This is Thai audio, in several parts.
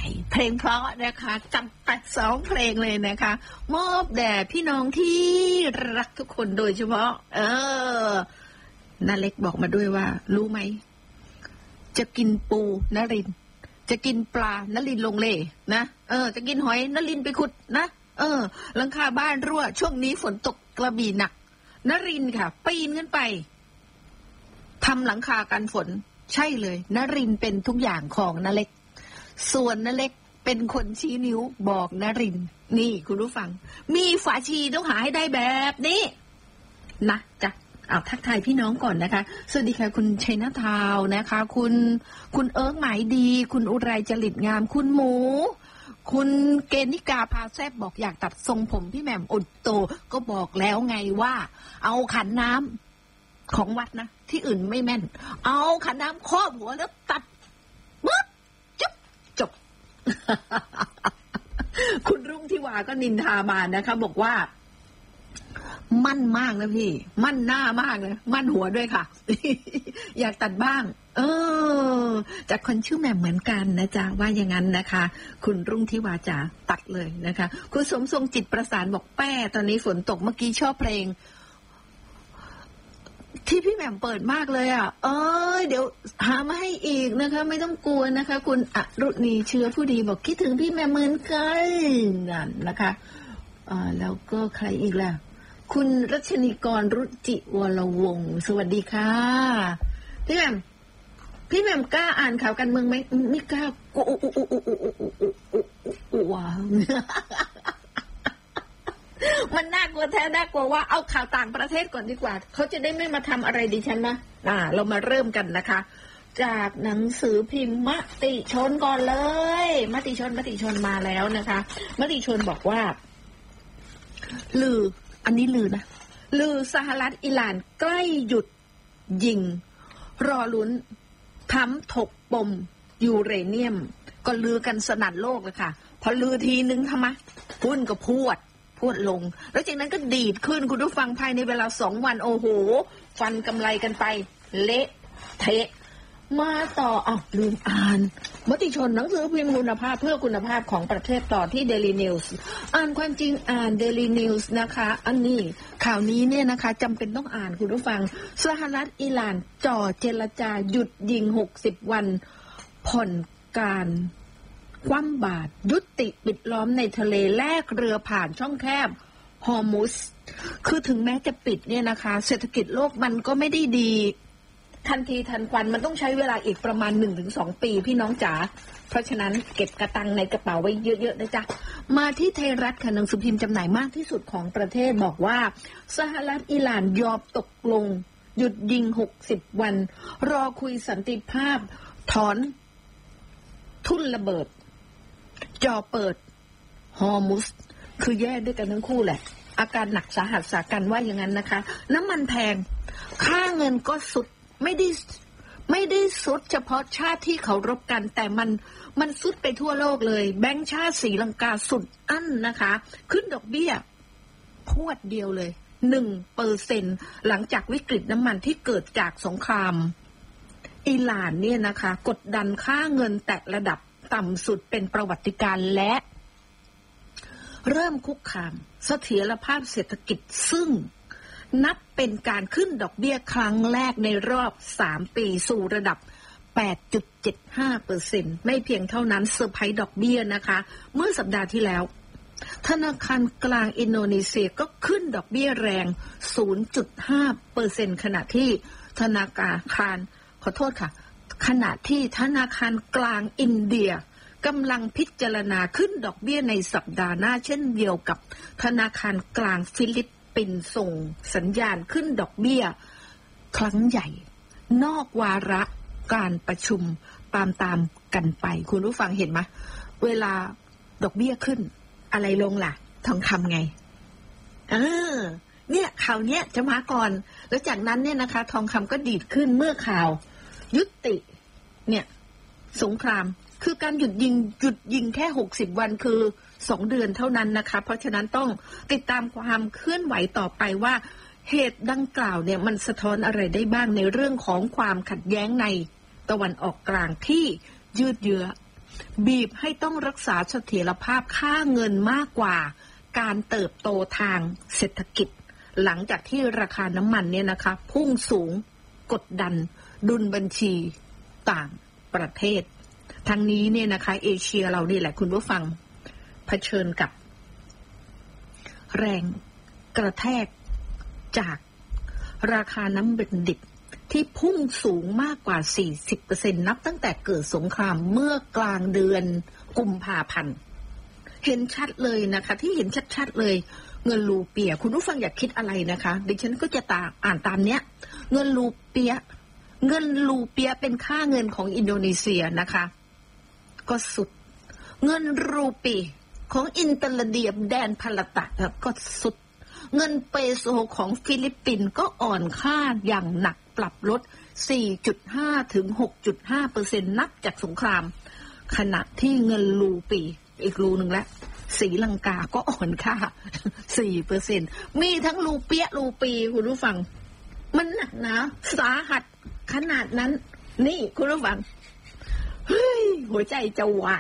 เพลงเพราะนะคะจัดไป2เพลงเลยนะคะมอบแด่พี่น้องที่รักทุกคนโดยเฉพาะนาเล็กบอกมาด้วยว่ารู้ไหมจะกินปูนรินจะกินปลานรินลงเลนะจะกินหอยนรินไปขุดนะหลังคาบ้านรั่วช่วงนี้ฝนตกกระบี่หนักนรินค่ะปีนขึ้นไปทำหลังคากันฝนใช่เลยนรินเป็นทุกอย่างของนาเล็กส่วนนาเล็กเป็นคนชี้นิ้วบอกนรินนี่คุณผู้ฟังมีฝาชีต้องหาให้ได้แบบนี้นะจ๊ะเอาทักทายพี่น้องก่อนนะคะสวัสดีค่ะคุณชัยนาทาวนะคะคุณเอิร์กหมายดีคุณอุไรจริตงามคุณหมูคุณเกณนิกาพาแซบบอกอยากตัดทรงผมพี่แหม่มอุดโตก็บอกแล้วไงว่าเอาขันน้ำของวัดนะที่อื่นไม่แม่นเอาขันน้ำครอบหัวแล้วตัดปึ๊บจุ๊บจบ คุณรุ่งทิวาก็นินทามานะคะบอกว่ามั่นมากนะพี่มั่นหน้ามากนะมั่นหัวด้วยค่ะ อยากตัดบ้างจากคนชื่อแหม่มเหมือนกันนะจ๊ะว่าอย่างนั้นนะคะคุณรุ่งทิวาจ๋าตัดเลยนะคะคุณสมทรงจิตประสานบอกแป้ตอนนี้ฝนตกเมื่อกี้ชอบเพลงที่พี่แหม่มเปิดมากเลยอ่ะเดี๋ยวหามาให้อีกนะคะไม่ต้องกลัวนะคะคุณอรุณีเชื้อผู้ดีบอกคิดถึงพี่แหม่มเหมือนกันนั่นนะคะแล้วก็ใครอีกล่ะคุณรัชนีกรรุจิวรวงศ์สวัสดีค่ะพี่แหม่มกล้าอ่านข่าวการเมืองไหมไม่กล้าว้าวมันน่ากลัวแท้น่ากลัวว่าเอาข่าวต่างประเทศก่อนดีกว่าเขาจะได้ไม่มาทำอะไรดิฉันนะเรามาเริ่มกันนะคะจากหนังสือพิมพ์มติชนก่อนเลยมติชนมาแล้วนะคะมติชนบอกว่าอันนี้นะลือสหรัฐอิหร่านใกล้หยุดยิงรอลุ้นทำถกปมยูเรเนียมก็ลือกันสนั่นโลกเลยค่ะพอลือทีนึงทำไมหุ้นก็พวดลงแล้วจากนั้นก็ดีดขึ้นคุณผู้ฟังภายในเวลา2 วันโอ้โหฟันกำไรกันไปเละเทะมาต่อลืมอ่านมติชนหนังสือพิมพ์คุณภาพเพื่อคุณภาพของประเทศต่อที่ Daily News อ่านความจริงอ่าน Daily News นะคะอันนี้ข่าวนี้เนี่ยนะคะจำเป็นต้องอ่านคุณผู้ฟังสหรัฐอิหร่านจ่อเจรจาหยุดยิง60 วันผ่อนการคว่ำบาตรยุติปิดล้อมในทะเลแลกเรือผ่านช่องแคบฮอร์มุสคือถึงแม้จะปิดเนี่ยนะคะเศรษฐกิจโลกมันก็ไม่ได้ดีทันทีทันควันมันต้องใช้เวลาอีกประมาณ 1-2 ปีพี่น้องจ๋าเพราะฉะนั้นเก็บกระตังในกระเป๋าไว้เยอะๆนะจ๊ะมาที่ไทยรัฐค่ะหนังสือพิมพ์จำหน่ายมากที่สุดของประเทศบอกว่าสหรัฐอิหร่านยอมตกลงหยุดยิง60 วันรอคุยสันติภาพถอนทุ่นระเบิดจอเปิดฮอร์มุสคือแยกด้วยกันทั้งคู่แหละอาการหนักสาหัสสากันว่าอย่างนั้นนะคะน้ำมันแพงค่าเงินก็สุดไม่ได้สุดเฉพาะชาติที่เขารบกันแต่มันสุดไปทั่วโลกเลยแบงก์ชาติศรีลังกาสุดอั้นนะคะขึ้นดอกเบี้ยพรวดเดียวเลย 1% หลังจากวิกฤตน้ำมันที่เกิดจากสงครามอิหร่านเนี่ยนะคะกดดันค่าเงินแตะระดับต่ำสุดเป็นประวัติการณ์และเริ่มคุกคามเสถียรภาพเศรษฐกิจซึ่งนับเป็นการขึ้นดอกเบี้ยครั้งแรกในรอบ3 ปีสู่ระดับ 8.75% ไม่เพียงเท่านั้นเซอร์ไพรส์ดอกเบี้ยนะคะเมื่อสัปดาห์ที่แล้วธนาคารกลางอินโดนีเซียก็ขึ้นดอกเบี้ยแรง 0.5% ขณะที่ธนาคารขณะที่ธนาคารกลางอินเดียกำลังพิจารณาขึ้นดอกเบี้ยในสัปดาห์หน้าเช่นเดียวกับธนาคารกลางฟิลิปปินส์ส่งสัญญาณขึ้นดอกเบี้ยครั้งใหญ่นอกวาระการประชุมตามกันไปคุณผู้ฟังเห็นไหมเวลาดอกเบี้ยขึ้นอะไรลงล่ะทองคำไงเนี่ยข่าวเนี้ยจะมาก่อนแล้วจากนั้นเนี่ยนะคะทองคำก็ดีดขึ้นเมื่อข่าวยุติเนี่ยสงครามคือการหยุดยิงแค่60 วันคือ2 เดือนเท่านั้นนะคะเพราะฉะนั้นต้องติดตามความเคลื่อนไหวต่อไปว่าเหตุดังกล่าวเนี่ยมันสะท้อนอะไรได้บ้างในเรื่องของความขัดแย้งในตะวันออกกลางที่ยืดเยื้อบีบให้ต้องรักษาเสถียรภาพค่าเงินมากกว่าการเติบโตทางเศรษฐกิจหลังจากที่ราคาน้ำมันเนี่ยนะคะพุ่งสูงกดดันดุลบัญชีต่างประเทศทั้งนี้เนี่ยนะคะเอเชียเรานี่แหละคุณผู้ฟังเผชิญกับแรงกระแทกจากราคาน้ำมันดิบที่พุ่งสูงมากกว่า 40% นับตั้งแต่เกิดสงครามเมื่อกลางเดือนกุมภาพันธ์เห็นชัดเลยนะคะที่เห็นชัดๆเลยเงินรูเปียคุณผู้ฟังอยากคิดอะไรนะคะดิฉันก็จะอ่านตามเนี้ยเงินรูเปียเป็นค่าเงินของอินโดนีเซียนะคะก็สุดเงินรูปีของอินเตอร์เดียแดนพลตะก็สุดเงินเปโซของฟิลิปปินส์ก็อ่อนค่าอย่างหนักปรับลด 4.5 ถึง 6.5% นับจากสงครามขณะที่เงินรูปีอีกรูหนึ่งแล้วศรีลังกาก็อ่อนค่า 4% มีทั้งรูเปียรูปีคุณผู้ฟังมันหนักหนาสาหัสขนาดนั้นนี่คุณผู้ฟังเฮ้ยหัวใจจะวาย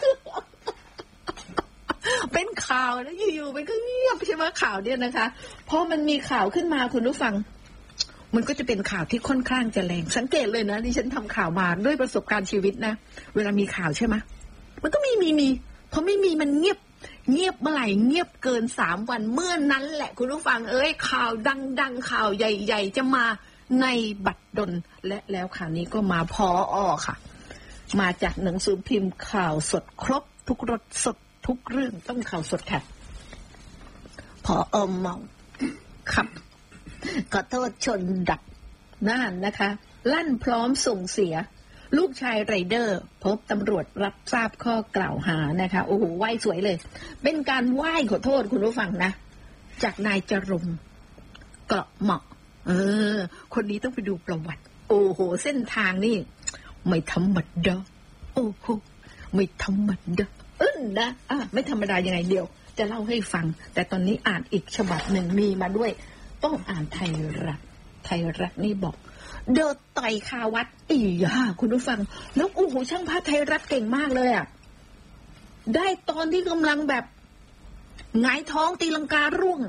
เป็นข่าวแล้วอยู่ๆมันก็เงียบใช่ไหมข่าวเนี่ยนะคะพอมันมีข่าวขึ้นมาคุณผู้ฟังมันก็จะเป็นข่าวที่ค่อนข้างจะแรงสังเกตเลยนะดิฉันทำข่าวมาด้วยประสบการณ์ชีวิตนะเวลามีข่าวใช่ไหมมันก็มีพอไม่มีมันเงียบเมื่อไหร่เงียบเกิน3 วันเมื่อนั้นแหละคุณผู้ฟังข่าวดังข่าวใหญ่ๆจะมาในบัดดลและแล้วข่าวนี้ก็มาพอค่ะมาจากหนังสือพิมพ์ข่าวสดครบทุกรสสดทุกเรื่องต้องข่าวสดค่ะพอเมาขับขอโทษชนดับน่านนะคะลั่นพร้อมส่งเสียลูกชายไรเดอร์พบตำรวจรับทราบข้อกล่าวหานะคะโอ้โหไหว้สวยเลยเป็นการไหว้ขอโทษคุณผู้ฟังนะจากนายจรงเกาะเหมาะคนนี้ต้องไปดูประวัติโอ้โหเส้นทางนี่ไม่ธรรมดาโอ้โหไม่ธรรมดานะไม่ธรรมดายังไงเดียวจะเล่าให้ฟังแต่ตอนนี้อ่านอีกฉบับหนึ่งมีมาด้วยต้องอ่านไทยรัฐนี่บอกเดินไต่คาวัดคุณผู้ฟังแล้วโอ้โหช่างภาพไทยรัฐเก่งมากเลยได้ตอนที่กำลังแบบหงายท้องตีลังการ่วง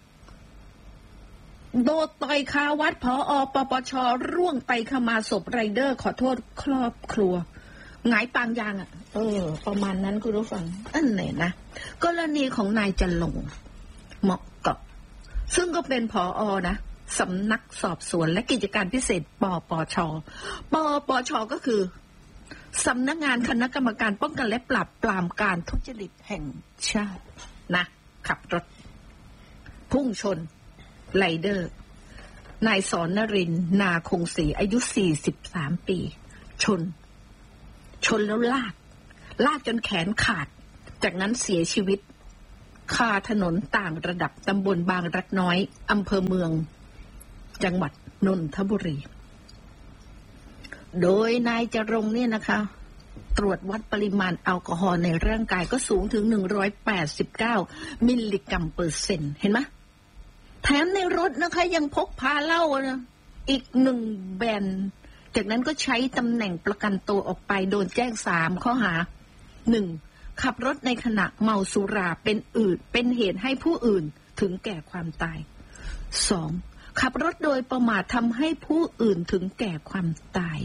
โดดต่อยคาวัดผอ.ปปช.ร่วงไปขมาศพไรเดอร์ขอโทษครอบครัวหงายปางยางประมาณนั้นคุณผู้ฟังไหนนะกรณีของนายจันลงเหมาะกับซึ่งก็เป็นผอ.นะสำนักสอบสวนและกิจการพิเศษปปช.ก็คือสำนักงานคณะกรรมการป้องกันและปราบปรามการทุจริตแห่งชาตินะขับรถพุ่งชนไรเดอร์นายสอนนรินทร์นาคงศรีอายุ43 ปีชนแล้วลากจนแขนขาดจากนั้นเสียชีวิตคาถนนต่างระดับตำบลบางรักน้อยอำเภอเมืองจังหวัดนนทบุรีโดยนายจรงเนี่ยนะคะตรวจวัดปริมาณแอลกอฮอล์ในร่างกายก็สูงถึง189 มิลลิกรัมเปอร์เซ็นต์เห็นไหมแถมในรถนะคะยังพกพาเหล้านะอีก1 แบนจากนั้นก็ใช้ตำแหน่งประกันตัวออกไปโดนแจ้ง3 ข้อหา 1. ขับรถในขณะเมาสุราเป็นเหตุให้ผู้อื่นถึงแก่ความตาย 2. ขับรถโดยประมาททำให้ผู้อื่นถึงแก่ความตาย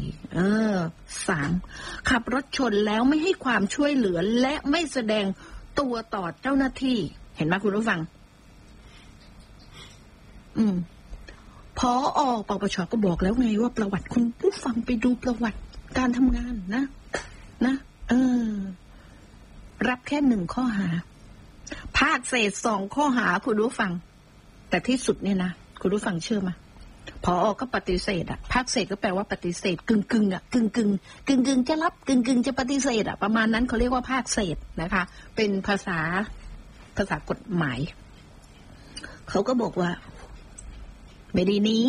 3. ขับรถชนแล้วไม่ให้ความช่วยเหลือและไม่แสดงตัวต่อเจ้าหน้าที่เห็นไหมคุณผู้ฟังผอ.ปปช.ก็บอกแล้วไงว่าประวัติคุณผู้ฟังไปดูประวัติการทำงานนะรับแค่1 ข้อหาภาคเศษ2 ข้อหาคุณผู้ฟังแต่ที่สุดเนี่ยนะคุณผู้ฟังเชื่อไหมผอ.ก็ปฏิเสธภาคเศษก็แปลว่าปฏิเสธกึ่งกึ่งจะรับกึ่งจะปฏิเสธประมาณนั้นเขาเรียกว่าภาคเศษนะคะเป็นภาษากฎหมายเขาก็บอกว่าไม่ดีนี้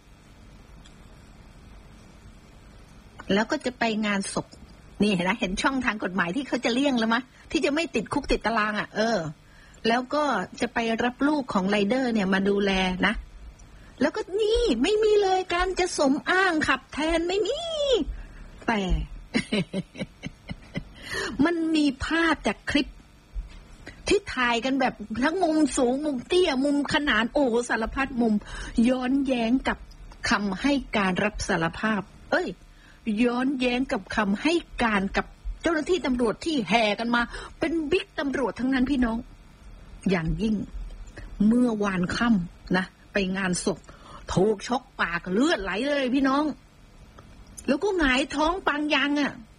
แล้วก็จะไปงานศพนี่เห็นไหมเห็นช่องทางกฎหมายที่เขาจะเลี่ยงแล้วมั้ยที่จะไม่ติดคุกติดตารางแล้วก็จะไปรับลูกของไรเดอร์เนี่ยมาดูแลนะแล้วก็นี่ไม่มีเลยการจะสมอ้างขับแทนไม่มีแต่มันมีภาพจากคลิปที่ถ่ายกันแบบทั้งมุมสูงมุมเตี้ยมุมขนานโอ้สารพัดมุมย้อนแย้งกับคำให้การรับสารภาพย้อนแย้งกับคำให้การกับเจ้าหน้าที่ตำรวจที่แห่กันมาเป็นบิ๊กตำรวจทั้งนั้นพี่น้องอย่างยิ่งเมื่อวานค่ำนะไปงานศพถูกชกปากเลือดไหลเลยพี่น้องแล้วก็หงายท้องปังยัง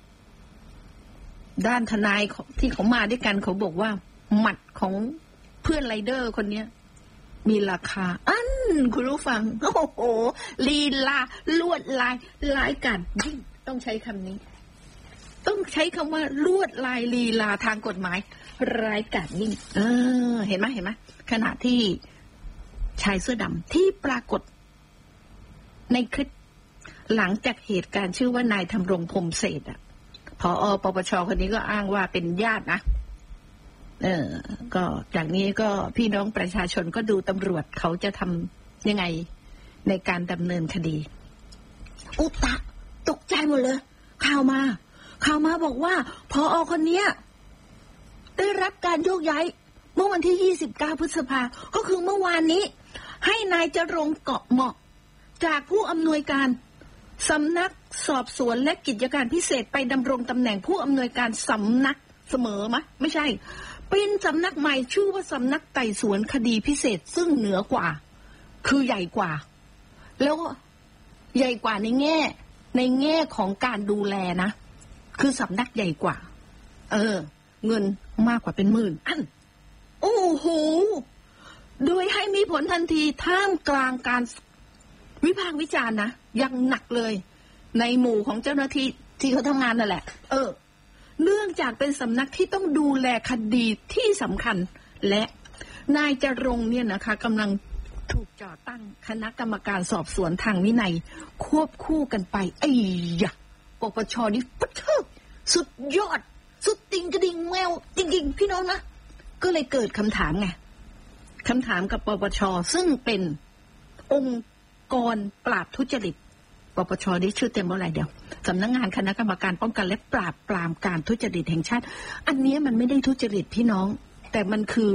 ด้านทนายที่เขามาด้วยกันเขาบอกว่าหมัดของเพื่อนไรเดอร์คนนี้มีราคาคุณรู้ฟังโอ้โหลีลาลวดลายร้ายกาจยิ่งต้องใช้คำนี้ต้องใช้คำว่าลวดลายลีลาทางกฎหมายร้ายกาจยิ่งเห็นไหมขณะที่ชายเสื้อดำที่ปรากฏในคลิปหลังจากเหตุการณ์ชื่อว่านายธำรงพรหมเศรษฐ์ผอ.ปปช.คนนี้ก็อ้างว่าเป็นญาตินะก็จากนี้ก็พี่น้องประชาชนก็ดูตำรวจเขาจะทำยังไงในการดำเนินคดีอุตะตกใจหมดเลยข่าวมาบอกว่าผอ.คนนี้ได้รับการโยกย้ายเมื่อวันที่29 พฤษภาก็คือเมื่อวานนี้ให้นายจรงค์เกาะเหมาะจากผู้อำนวยการสำนักสอบสวนและกิจการพิเศษไปดำรงตำแหน่งผู้อำนวยการสำนักเสมอมะไม่ใช่เป็นสำนักใหม่ชื่อว่าสำนักไต่สวนคดีพิเศษซึ่งเหนือกว่าคือใหญ่กว่าแล้วใหญ่กว่าในแง่ของการดูแลนะคือสำนักใหญ่กว่าเงินมากกว่าเป็นหมื่นโอ้โหโดยให้มีผลทันทีท่ามกลางการวิพากษ์วิจารณ์นะยังหนักเลยในหมู่ของเจ้าหน้าที่ที่เขาทำงานนั่นแหละเนื่องจากเป็นสำนักที่ต้องดูแลคดีที่สำคัญและนายจรงค์เนี่ยนะคะกำลังถูกจ่อตั้งคณะกรรมการสอบสวนทางวินัยควบคู่กันไปปปช.นี่สุดยอดสุดติงกระดิ่งแมวจริงๆพี่น้องนะก็เลยเกิดคำถามไงคำถามกับปปช.ซึ่งเป็นองค์กรปราบทุจริตปปช.นี่ชื่อเต็มว่าอะไรเดี๋ยวสำนักงานคณะกรรมการป้องกันและปราบปรามการทุจริตแห่งชาติอันนี้มันไม่ได้ทุจริตพี่น้องแต่มันคือ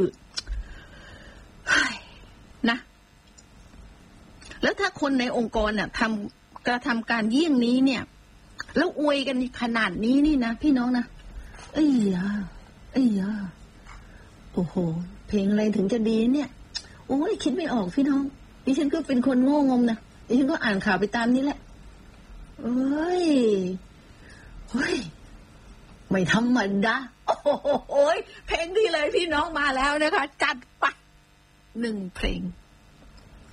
นะแล้วถ้าคนในองค์กรน่ะกระทำการเยี่ยงนี้เนี่ยแล้วอวยกันขนาดนี้นี่นะพี่น้องนะโอ้โหเพลงอะไรถึงจะดีเนี่ยโอ้ยคิดไม่ออกพี่น้องดิฉันก็เป็นคนโง่งมนะดิฉันก็อ่านข่าวไปตามนี้แหละเฮ้ยไม่ธรรมดาโอ้โหเพลงดีเลยพี่น้องมาแล้วนะคะจัดไป1 เพลง